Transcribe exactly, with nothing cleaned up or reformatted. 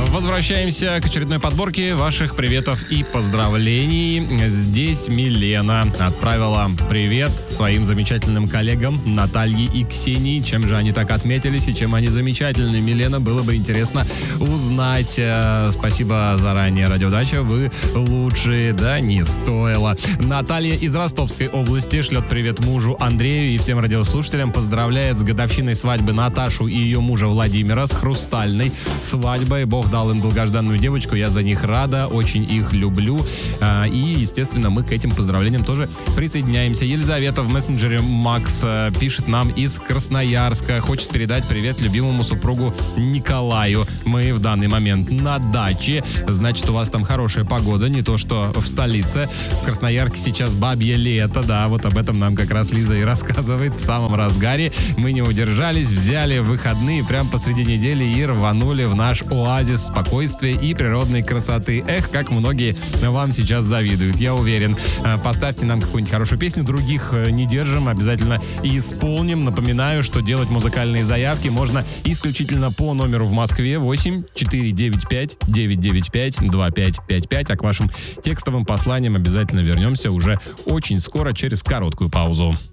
Возвращаемся к очередной подборке ваших приветов и поздравлений. Здесь Милена отправила привет своим замечательным коллегам Наталье и Ксении. Чем же они так отметились и чем они замечательны? Милена, было бы интересно узнать. Спасибо заранее, радиодача. Вы лучшие, да, не стоило. Наталья из Ростовской области шлет привет мужу Андрею и всем радиослушателям. Поздравляет с годовщиной свадьбы Наташу и ее мужа Владимира, с хрустальной свадьбой. Бог дал им долгожданную девочку, я за них рада, очень их люблю. И, естественно, мы к этим поздравлениям тоже присоединяемся. Елизавета в мессенджере Макс пишет нам из Красноярска. Хочет передать привет любимому супругу Николаю. Мы в данный момент на даче. Значит, у вас там хорошая погода, не то что в столице. В Красноярске сейчас бабье лето, да, вот об этом нам как раз Лиза и рассказывает в самом разгаре. Мы не удержались, взяли выходные прямо посреди недели и рванули в наш оазис спокойствия и природной красоты. Эх, как многие вам сейчас завидуют, я уверен. Поставьте нам какую-нибудь хорошую песню, других не держим, обязательно исполним. Напоминаю, что делать музыкальные заявки можно исключительно по номеру в Москве восемь четыре девять пять девять девять пять два пять пять пять, а к вашим текстовым посланиям обязательно вернемся уже очень скоро, через короткую паузу.